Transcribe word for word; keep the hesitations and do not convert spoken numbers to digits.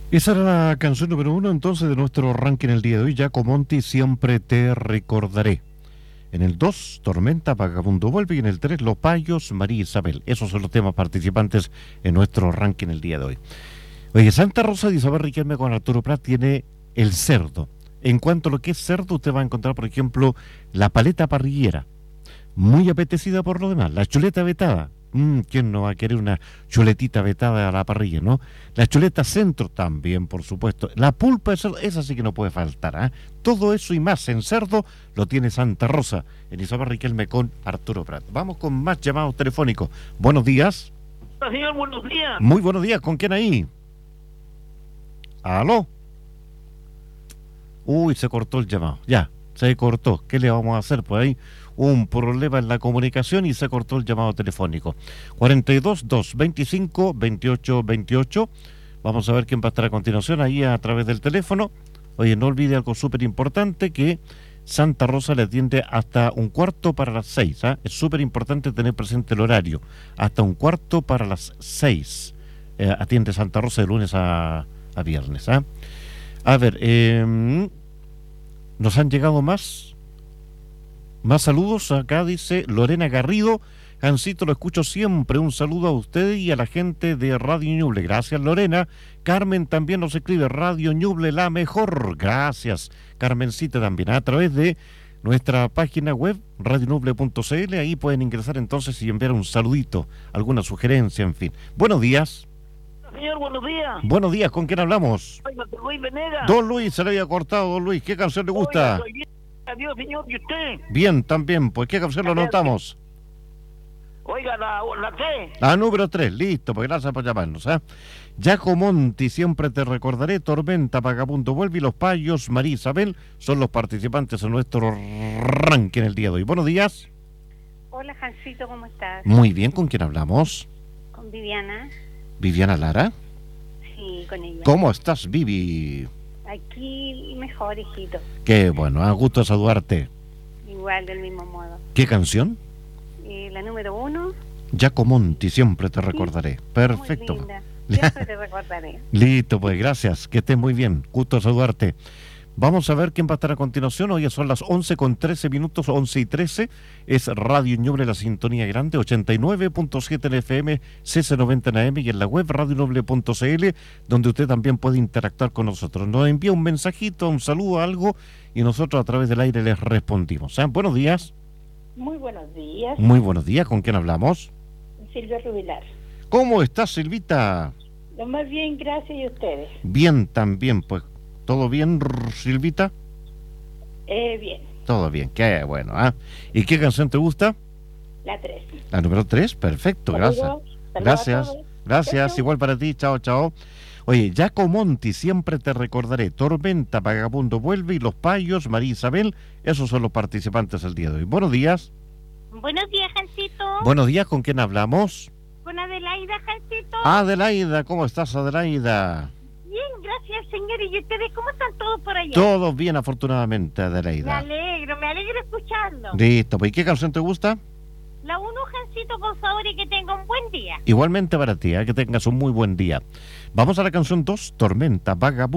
Esa era la canción número uno entonces de nuestro ranking el día de hoy. Jaco Monti, Siempre te recordaré. En el dos, Tormenta, Vagabundo vuelve. Y en el tres, Los Payos, María Isabel. Esos son los temas participantes en nuestro ranking el día de hoy. Oye, Santa Rosa de Isabel Riquelme con Arturo Prat tiene el cerdo. En cuanto a lo que es cerdo, usted va a encontrar, por ejemplo, la paleta parrillera. Muy apetecida por lo demás. La chuleta vetada. Mm, ¿quién no va a querer una chuletita vetada a la parrilla, no? La chuleta centro también, por supuesto. La pulpa de cerdo, esa sí que no puede faltar, ¿eh? Todo eso y más en cerdo lo tiene Santa Rosa, en Isabel Riquelme con Arturo Prat. Vamos con más llamados telefónicos. Buenos días. Hola, señor, buenos días. Muy buenos días. ¿Con quién ahí? ¿Aló? Uy, se cortó el llamado. Ya, se cortó. ¿Qué le vamos a hacer? Pues ahí un problema en la comunicación y se cortó el llamado telefónico. cuarenta y dos, doscientos veinticinco, veintiocho veintiocho. Vamos a ver quién va a estar a continuación ahí a través del teléfono. Oye, no olvide algo súper importante, que Santa Rosa le atiende hasta un cuarto para las seis. ¿eh? Es súper importante tener presente el horario. Hasta un cuarto para las seis. Eh, atiende Santa Rosa de lunes a, a viernes. ¿eh? A ver, eh, nos han llegado más... Más saludos, acá dice Lorena Garrido. Jancito, lo escucho siempre. Un saludo a usted y a la gente de Radio Ñuble. Gracias, Lorena. Carmen también nos escribe, Radio Ñuble, la mejor. Gracias, Carmencita, también. A través de nuestra página web, radio ñuble punto c l. Ahí pueden ingresar entonces y enviar un saludito, alguna sugerencia, en fin. Buenos días. Señor, buenos días. Buenos días, ¿con quién hablamos? Oiga, don Luis Venegas. Don Luis, se le había cortado, don Luis. ¿Qué canción le gusta? Oiga, soy bien. Adiós, señor, ¿y usted? Bien, también. Pues, ¿qué canción lo anotamos? Oiga, la, la qué. La número tres, listo, pues gracias por llamarnos. ¿eh? Jaco Monti, Siempre te recordaré, Tormenta, Vagabundo vuelve y Los Payos, María Isabel, son los participantes en nuestro ranking el día de hoy. Buenos días. Hola, Jancito, ¿cómo estás? Muy bien, ¿con quién hablamos? Con Viviana. Viviana Lara. Sí, con ella. ¿Cómo estás, Vivi? Aquí mejor, hijito. Qué bueno, a gusto saludarte. Igual, del mismo modo. ¿Qué canción? Eh, la número uno. Jaco Monti, Siempre te recordaré. Sí, Perfecto. muy linda. Siempre te recordaré. Listo, pues gracias, que estés muy bien, gusto saludarte. Vamos a ver quién va a estar a continuación. Hoy son las once con trece minutos, once y trece. Es Radio Ñuble, la sintonía grande, ochenta y nueve punto siete en F M, C C noventa en A M y en la web radio ñuble punto c l, donde usted también puede interactuar con nosotros. Nos envía un mensajito, un saludo, algo, y nosotros a través del aire les respondimos. ¿Eh? Buenos días. Muy buenos días. Muy buenos días, ¿con quién hablamos? Silvia Rubilar. ¿Cómo estás, Silvita? Lo más bien, gracias, y ustedes. Bien, también, pues. ¿Todo bien, Silvita? Eh, bien. Todo bien, qué bueno. ¿eh? ¿Y qué canción te gusta? La tres. La número tres, perfecto, Saludos, gracias. saludos Gracias, a todos. gracias, Chao. igual para ti, chao, chao. Oye, Jaco Monti, Siempre te recordaré, Tormenta, Vagabundo vuelve y Los Payos, María Isabel, esos son los participantes del día de hoy. Buenos días. Buenos días, Jancito. Buenos días, ¿con quién hablamos? Con Adelaida, Jancito. Adelaida, ¿cómo estás, Adelaida? Bien, gracias, señor. ¿Y ustedes cómo están todos por allá? Todos bien, afortunadamente, Me Adelaida. alegro, me alegro escuchando. Listo, pues, ¿y qué canción te gusta? La uno, Jancito, por favor, y que tenga un buen día. Igualmente para ti, ¿eh? Que tengas un muy buen día. Vamos a la canción dos, Tormenta, Vagabundo.